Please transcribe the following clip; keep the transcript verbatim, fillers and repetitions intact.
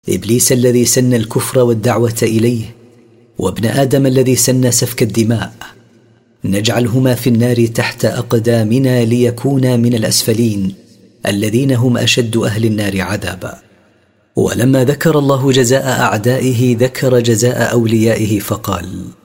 إبليس الذي سن الكفر والدعوة إليه، وابن آدم الذي سن سفك الدماء، نجعلهما في النار تحت أقدامنا ليكونا من الأسفلين الذين هم أشد أهل النار عذابا. ولما ذكر الله جزاء أعدائه ذكر جزاء أوليائه فقال: